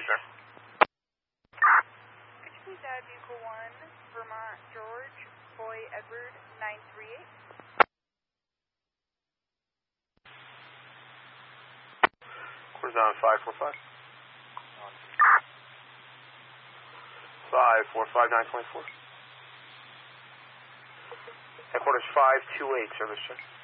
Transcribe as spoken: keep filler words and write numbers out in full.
check. Could you please add vehicle one, Vermont George, Boy Edward, nine three eight? Quarters on five four five. five four five nine twenty four. Headquarters five two eight, service check.